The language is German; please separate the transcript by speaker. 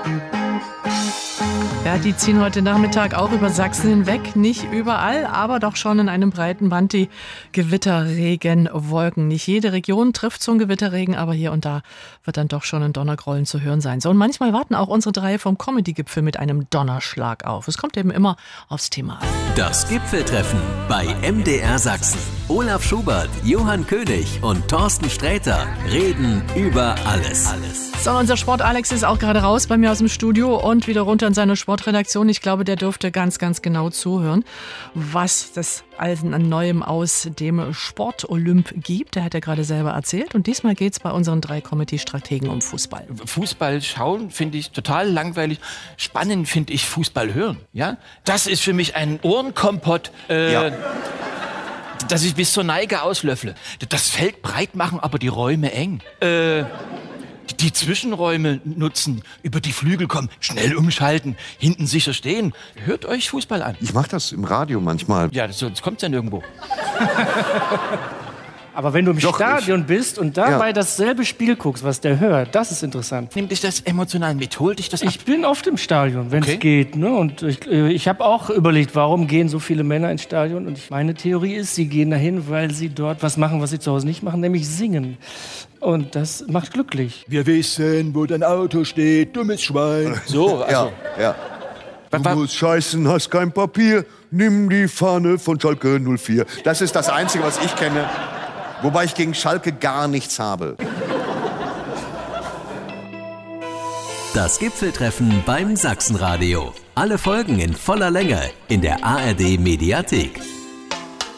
Speaker 1: Ja, die ziehen heute Nachmittag auch über Sachsen hinweg. Nicht überall, aber doch schon in einem breiten Band die Gewitterregenwolken. Nicht jede Region trifft so einen Gewitterregen, aber hier und da wird dann doch schon ein Donnergrollen zu hören sein. So, und manchmal warten auch unsere drei vom Comedy-Gipfel mit einem Donnerschlag auf. Es kommt eben immer aufs Thema an.
Speaker 2: Das Gipfeltreffen bei MDR Sachsen. Olaf Schubert, Johann König und Thorsten Sträter reden über alles.
Speaker 1: So, unser Sport-Alex ist auch gerade raus bei mir aus dem Studio und wieder runter in seine Sportredaktion. Ich glaube, der dürfte ganz, ganz genau zuhören, was das alles an Neuem aus dem Sport-Olymp gibt. Der hat ja gerade selber erzählt. Und diesmal geht es bei unseren drei Comedy-Strategen um Fußball.
Speaker 3: Fußball schauen finde ich total langweilig. Spannend finde ich Fußball hören. Ja? Das ist für mich ein Ohrenkompott, das ich bis zur Neige auslöffle. Das Feld breit machen, aber die Räume eng. Die Zwischenräume nutzen, über die Flügel kommen, schnell umschalten, hinten sicher stehen. Hört euch Fußball an.
Speaker 4: Ich mache das im Radio manchmal.
Speaker 3: Ja, sonst kommt's ja nirgendwo.
Speaker 5: Aber wenn du im Stadion bist und dabei dasselbe Spiel guckst, was der hört, das ist interessant.
Speaker 3: Nimm dich das emotional mit, hol dich das ab.
Speaker 5: Ich bin oft im Stadion, wenn es geht. Ne? Und ich habe auch überlegt, warum gehen so viele Männer ins Stadion? Und meine Theorie ist, sie gehen dahin, weil sie dort was machen, was sie zu Hause nicht machen, nämlich singen. Und das macht glücklich.
Speaker 6: Wir wissen, wo dein Auto steht, dummes Schwein.
Speaker 3: So, also.
Speaker 4: Ja. Du musst scheißen, hast kein Papier, nimm die Fahne von Schalke 04. Das ist das Einzige, was ich kenne. Wobei ich gegen Schalke gar nichts habe.
Speaker 2: Das Gipfeltreffen beim Sachsenradio. Alle Folgen in voller Länge in der ARD Mediathek.